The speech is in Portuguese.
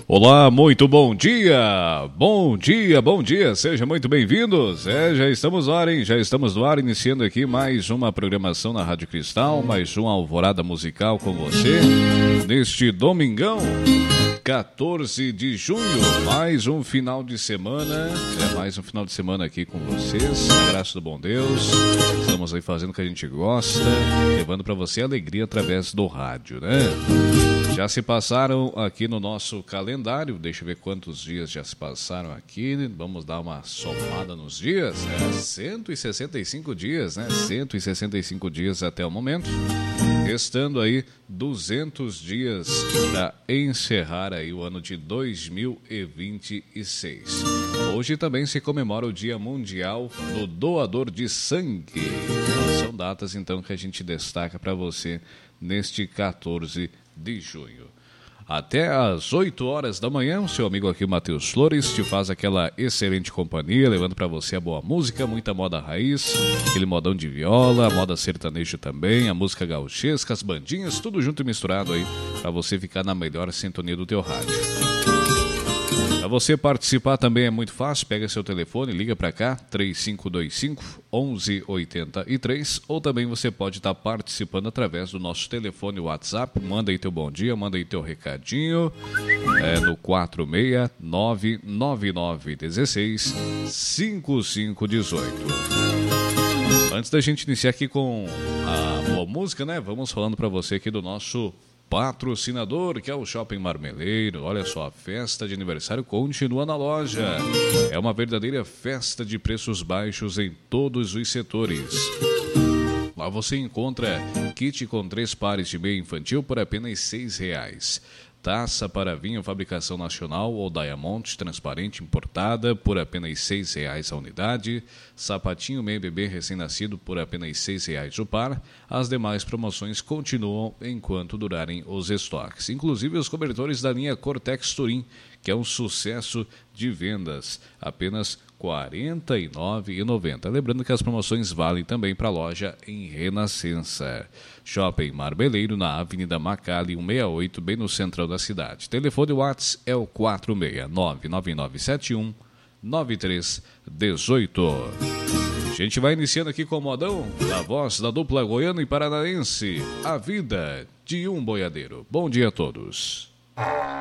Olá, muito bom dia! Bom dia, bom dia! Sejam muito bem-vindos! Já estamos no ar, hein? Já estamos no ar, iniciando aqui mais uma programação na Rádio Cristal, mais uma alvorada musical com você, neste domingão, 14 de junho, mais um final de semana, mais um final de semana aqui com vocês, na graça do bom Deus. Estamos aí fazendo o que a gente gosta, levando para você alegria através do rádio, né? Já se passaram aqui no nosso calendário, deixa eu ver quantos dias já se passaram aqui, vamos dar uma somada nos dias, 165 dias, né? 165 dias até o momento, restando aí 200 dias para encerrar aí o ano de 2026. Hoje também se comemora o Dia Mundial do Doador de Sangue. São datas então que a gente destaca para você neste 14 de junho. Até às 8 horas da manhã, o seu amigo aqui, Matheus Flores, te faz aquela excelente companhia, levando para você a boa música, muita moda raiz, aquele modão de viola, a moda sertaneja também, a música gauchesca, as bandinhas, tudo junto e misturado aí, para você ficar na melhor sintonia do teu rádio. Para você participar também é muito fácil, pega seu telefone, liga para cá, 3525-1183, ou também você pode estar participando através do nosso telefone WhatsApp, manda aí teu bom dia, manda aí teu recadinho, no 46999165518. Antes da gente iniciar aqui com a boa música, né, vamos falando para você aqui do nosso patrocinador, que é o Shopping Marmeleiro. Olha só, a festa de aniversário continua na loja. É uma verdadeira festa de preços baixos em todos os setores. Lá você encontra kit com 3 pares de meia infantil por apenas R$ 6. Taça para vinho fabricação nacional ou Diamond transparente importada por apenas R$ 6 a unidade. Sapatinho meio bebê recém-nascido por apenas R$ 6 o par. As demais promoções continuam enquanto durarem os estoques. Inclusive os cobertores da linha Cortex Turim, que é um sucesso de vendas. Apenas R$ 49,90. Lembrando que as promoções valem também para a loja em Renascença. Shopping Marmeleiro, na Avenida Macali 168, bem no central da cidade. Telefone WhatsApp é o 469-9971-9318. A gente vai iniciando aqui com o modão da voz da dupla goiana e paranaense, A Vida de um Boiadeiro. Bom dia a todos.